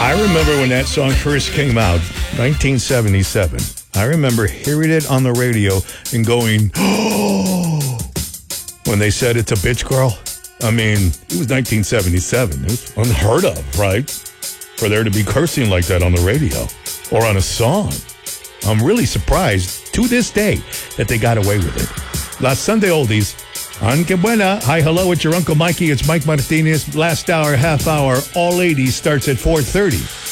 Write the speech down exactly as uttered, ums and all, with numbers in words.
I remember when that song first came out, nineteen seventy-seven. I remember hearing it on the radio and going, oh, when they said it's a bitch girl. I mean, it was nineteen seventy-seven. It was unheard of, right? For there to be cursing like that on the radio or on a song. I'm really surprised to this day that they got away with it. Last Sunday Oldies. Anque buena. Hi, hello, it's your Uncle Mikey. It's Mike Martinez. Last hour, half hour, all ladies starts at four thirty.